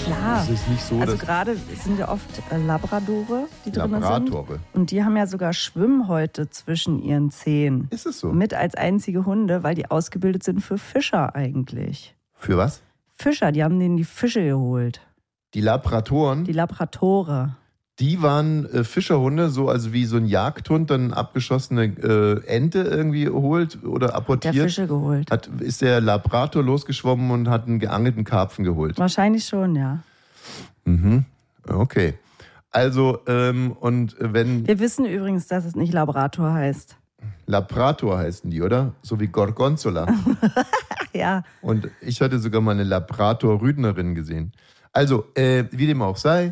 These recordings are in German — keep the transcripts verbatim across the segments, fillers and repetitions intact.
klar. Es ist nicht so, also dass gerade sind ja oft äh, Labradore, die drin sind. Labradore. Und die haben ja sogar Schwimmhäute zwischen ihren Zehen. Ist es so? Mit als einzige Hunde, weil die ausgebildet sind für Fischer eigentlich. Für was? Fischer, die haben denen die Fische geholt. Die Labratoren? Die Labradore. Die waren äh, Fischerhunde, so also wie so ein Jagdhund dann abgeschossene äh, Ente irgendwie holt oder apportiert. Der Fische geholt. Hat, ist der Labrador losgeschwommen und hat einen geangelten Karpfen geholt. Wahrscheinlich schon, ja. Mhm. Okay. Also, ähm, und wenn... Wir wissen übrigens, dass es nicht Labrador heißt. Labrador heißen die, oder? So wie Gorgonzola. Ja. Und ich hatte sogar mal eine Labrador-Rüdnerin gesehen. Also, äh, wie dem auch sei,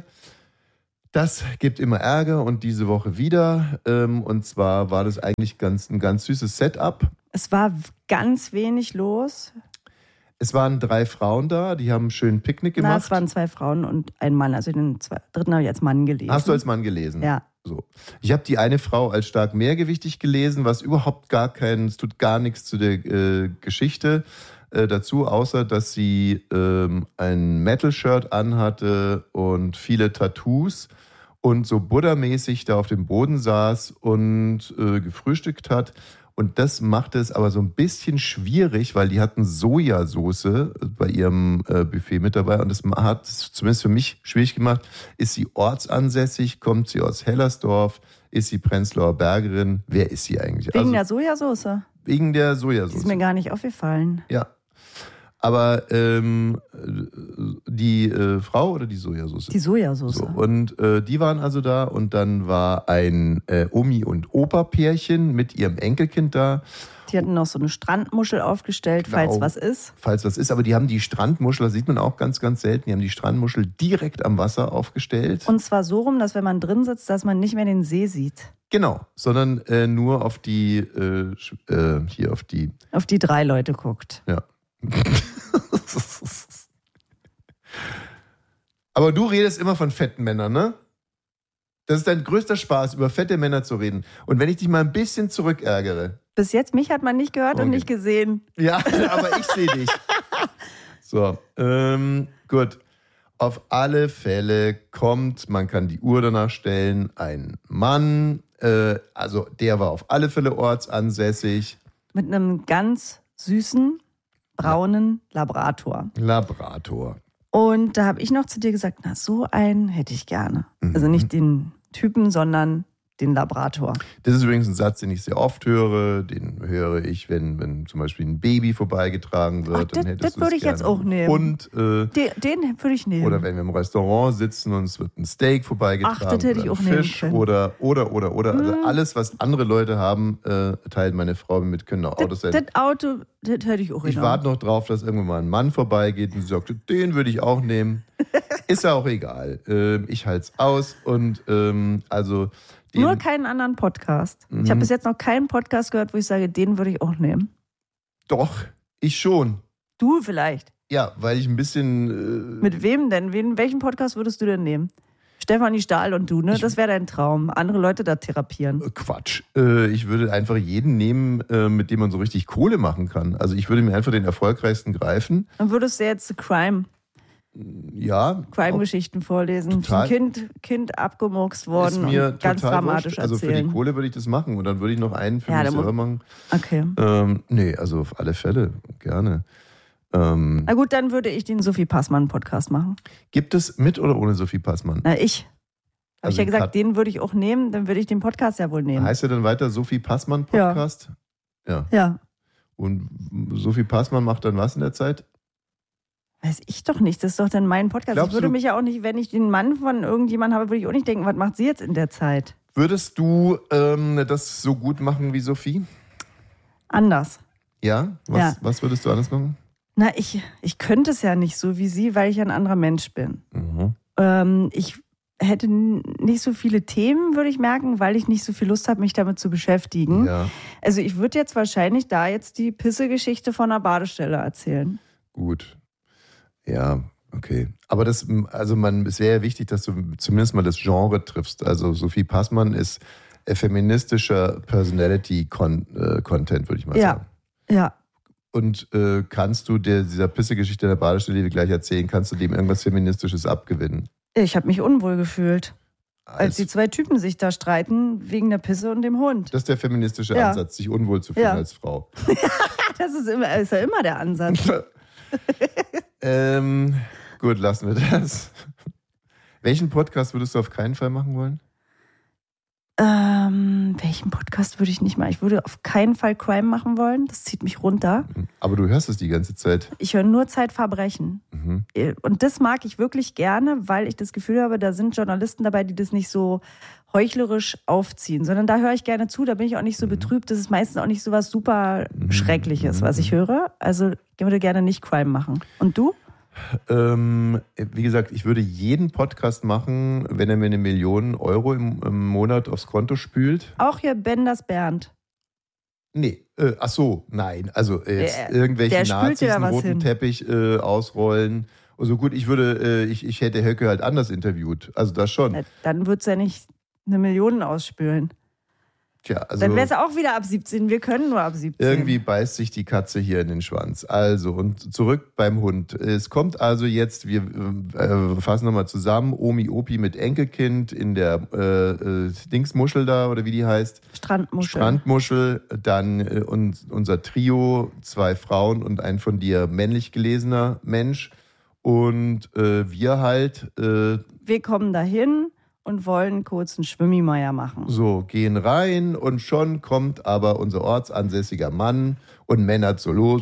das gibt immer Ärger und diese Woche wieder. Ähm, und zwar war das eigentlich ganz, ein ganz süßes Setup. Es war ganz wenig los. Es waren drei Frauen da, die haben einen schönen Picknick gemacht. Na, es waren zwei Frauen und ein Mann. Also den zwei, dritten habe ich als Mann gelesen. Hast du als Mann gelesen? Ja. So. Ich habe die eine Frau als stark mehrgewichtig gelesen, was überhaupt gar kein, es tut gar nichts zu der äh, Geschichte äh, dazu, außer dass sie ähm, ein Metal-Shirt anhatte und viele Tattoos und so buddhamäßig da auf dem Boden saß und äh, gefrühstückt hat. Und das machte es aber so ein bisschen schwierig, weil die hatten Sojasauce bei ihrem äh, Buffet mit dabei. Und das hat es zumindest für mich schwierig gemacht. Ist sie ortsansässig? Kommt sie aus Hellersdorf? Ist sie Prenzlauer Bergerin? Wer ist sie eigentlich? Wegen also, der Sojasauce? Wegen der Sojasauce. Die ist mir gar nicht aufgefallen. Ja. Aber ähm, die äh, Frau oder die Sojasauce? Die Sojasauce. So, und äh, die waren also da und dann war ein äh, Omi- und Opa-Pärchen mit ihrem Enkelkind da. Die hatten noch so eine Strandmuschel aufgestellt, Genau. falls was ist. Falls was ist, aber die haben die Strandmuschel, das sieht man auch ganz, ganz selten, die haben die Strandmuschel direkt am Wasser aufgestellt. Und zwar so rum, dass wenn man drin sitzt, dass man nicht mehr den See sieht. Genau, sondern äh, nur auf die, äh, äh, hier auf die... Auf die drei Leute guckt. Ja. Aber du redest immer von fetten Männern, ne? Das ist dein größter Spaß, über fette Männer zu reden. Und wenn ich dich mal ein bisschen zurückärgere. Bis jetzt, mich hat man nicht gehört okay. und nicht gesehen. Ja, aber ich sehe dich. So, ähm, gut. Auf alle Fälle kommt, man kann die Uhr danach stellen, ein Mann, äh, also der war auf alle Fälle ortsansässig. Mit einem ganz süßen, braunen Labrador. Labrador. Und da habe ich noch zu dir gesagt, na, so einen hätte ich gerne. Mhm. Also nicht den Typen, sondern den Labrador. Das ist übrigens ein Satz, den ich sehr oft höre. Den höre ich, wenn, wenn zum Beispiel ein Baby vorbeigetragen wird. Ach, das, dann das würde ich jetzt auch nehmen. Und, äh, den, den würde ich nehmen. Oder wenn wir im Restaurant sitzen und es wird ein Steak vorbeigetragen. Ach, das hätte ich auch nehmen Fisch können. Oder, oder, oder, oder. Mhm. Also alles, was andere Leute haben, äh, teilt meine Frau mit, können auch Autos sein. Das Auto, das hätte ich auch Ich genommen. warte noch drauf, dass irgendwann mal ein Mann vorbeigeht und sie sagt, den würde ich auch nehmen. Ist ja auch egal. Äh, ich halte es aus und ähm, also... Den, Nur keinen anderen Podcast. Mhm. Ich habe bis jetzt noch keinen Podcast gehört, wo ich sage, den würde ich auch nehmen. Doch, ich schon. Du vielleicht. Ja, weil ich ein bisschen... Äh, Mit wem denn? Wen, welchen Podcast würdest du denn nehmen? Stefanie Stahl und du, ne? Ich, das wäre dein Traum. Andere Leute da therapieren. Quatsch. Äh, ich würde einfach jeden nehmen, äh, mit dem man so richtig Kohle machen kann. Also ich würde mir einfach den erfolgreichsten greifen. Dann würdest du jetzt Crime... Ja. Crime-Geschichten vorlesen. Total. Ein Kind, kind abgemurkst worden ist mir und ganz dramatisch wurscht. Also erzählen. für die Kohle würde ich das machen und dann würde ich noch einen für ja, mich selber machen. Okay. Ähm, nee, also auf alle Fälle, gerne. Ähm, Na gut, dann würde ich den Sophie Passmann-Podcast machen. Gibt es mit oder ohne Sophie Passmann? Na, ich. Habe Also ich ja gesagt, hat, den würde ich auch nehmen, dann würde ich den Podcast ja wohl nehmen. Heißt er dann weiter Sophie Passmann-Podcast? Ja. ja. Ja. Und Sophie Passmann macht dann was in der Zeit? Weiß ich doch nicht, das ist doch dann mein Podcast. Glaubst ich würde du, mich ja auch nicht, wenn ich den Mann von irgendjemandem habe, würde ich auch nicht denken, was macht sie jetzt in der Zeit? Würdest du ähm, das so gut machen wie Sophie? Anders. Ja? Was, ja. was würdest du anders machen? Na, ich, ich könnte es ja nicht so wie sie, weil ich ein anderer Mensch bin. Mhm. Ähm, ich hätte nicht so viele Themen, würde ich merken, weil ich nicht so viel Lust habe, mich damit zu beschäftigen. Ja. Also ich würde jetzt wahrscheinlich da jetzt die Pisse-Geschichte von einer Badestelle erzählen. Gut. Ja, okay. Aber das, also man, es wäre ja wichtig, dass du zumindest mal das Genre triffst. Also Sophie Passmann ist feministischer Personality-Content, würde ich mal ja. sagen. Ja. Und äh, kannst du der, dieser Pissegeschichte in der Badestelle, die wir gleich erzählen, kannst du dem irgendwas Feministisches abgewinnen? Ich habe mich unwohl gefühlt, als, als die zwei Typen sich da streiten wegen der Pisse und dem Hund. Das ist der feministische Ja. Ansatz, sich unwohl zu fühlen Ja. als Frau. Das ist, immer, ist ja immer der Ansatz. ähm, gut, lassen wir das. Welchen Podcast würdest du auf keinen Fall machen wollen? Ähm, welchen Podcast würde ich nicht machen? Ich würde auf keinen Fall Crime machen wollen. Das zieht mich runter. Aber du hörst es die ganze Zeit. Ich höre nur Zeitverbrechen. Mhm. Und das mag ich wirklich gerne, weil ich das Gefühl habe, da sind Journalisten dabei, die das nicht so heuchlerisch aufziehen, sondern da höre ich gerne zu, da bin ich auch nicht so betrübt. Das ist meistens auch nicht so was super Schreckliches, was ich höre. Also ich würde gerne nicht Crime machen. Und du? Ähm, wie gesagt, ich würde jeden Podcast machen, wenn er mir eine Million Euro im, im Monat aufs Konto spült. Auch hier Benders Bernd. Nee, äh, ach so, nein. Also äh, jetzt Der- irgendwelche der spült Nazis dir da einen was roten hin. Teppich äh, ausrollen. Also gut, ich würde, äh, ich, ich hätte Höcke halt anders interviewt. Also das schon. Na, dann würdest du ja nicht eine Million ausspülen. Tja, also Dann wäre es auch wieder ab siebzehn. Wir können nur ab siebzehn. irgendwie beißt sich die Katze hier in den Schwanz. Also, und zurück beim Hund. Es kommt also jetzt, wir äh, fassen nochmal zusammen, Omi Opi mit Enkelkind in der äh, äh, Dingsmuschel da, oder wie die heißt. Strandmuschel. Strandmuschel, dann äh, uns, unser Trio, zwei Frauen und ein von dir männlich gelesener Mensch. Und äh, wir halt äh, Wir kommen dahin und wollen kurz einen Schwimmimeier machen. so gehen rein und schon kommt aber unser ortsansässiger Mann und männert so los.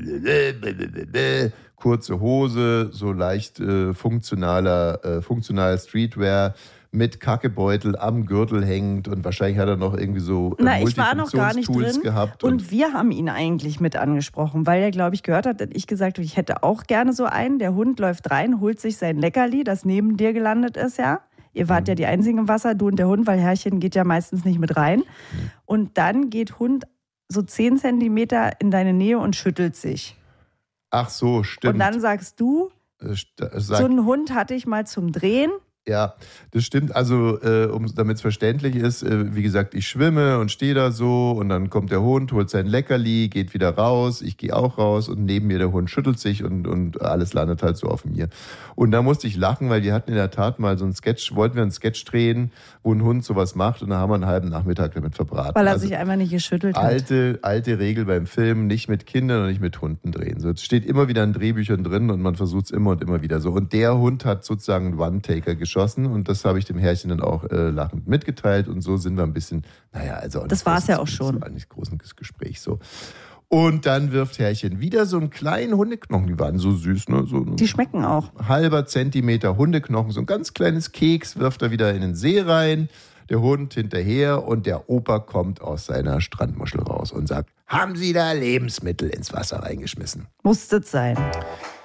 Kurze Hose, so leicht äh, funktionaler, äh, funktional Streetwear mit Kackebeutel am Gürtel hängend und wahrscheinlich hat er noch irgendwie so äh, Na, ich war noch gar nicht Multifunktionstools drin. gehabt. Und wir haben ihn eigentlich mit angesprochen, weil er, glaube ich, gehört hat, dass ich gesagt habe, ich hätte auch gerne so einen. Der Hund läuft rein, holt sich sein Leckerli, das neben dir gelandet ist, ja. Ihr wart ja die Einzigen im Wasser, du und der Hund, weil Herrchen geht ja meistens nicht mit rein. Und dann geht Hund so zehn Zentimeter in deine Nähe und schüttelt sich. Ach so, stimmt. Und dann sagst du, Äh, st- so sag, einen Hund hatte ich mal zum Drehen. Ja, das stimmt. Also, äh, um, damit es verständlich ist, äh, wie gesagt, ich schwimme und stehe da so und dann kommt der Hund, holt sein Leckerli, geht wieder raus, ich gehe auch raus und neben mir der Hund schüttelt sich und, und alles landet halt so auf mir. Und da musste ich lachen, weil wir hatten in der Tat mal so einen Sketch, wollten wir einen Sketch drehen, wo ein Hund sowas macht und da haben wir einen halben Nachmittag damit verbraten. Weil er Also, sich einfach nicht geschüttelt hat. Alte, alte Regel beim Film, nicht mit Kindern und nicht mit Hunden drehen. So, es steht immer wieder in Drehbüchern drin und man versucht es immer und immer wieder so. Und der Hund hat sozusagen einen One-Taker geschossen und das habe ich dem Herrchen dann auch äh, lachend mitgeteilt und so sind wir ein bisschen, naja, also auch nicht Das war's großes- ja auch schon. Das war nicht großes Gespräch so. Und dann wirft Herrchen wieder so einen kleinen Hundeknochen, die waren so süß, ne? So Die schmecken auch. ein halber Zentimeter Hundeknochen, so ein ganz kleines Keks wirft er wieder in den See rein. Der Hund hinterher und der Opa kommt aus seiner Strandmuschel raus und sagt, haben Sie da Lebensmittel ins Wasser reingeschmissen? Musste es sein.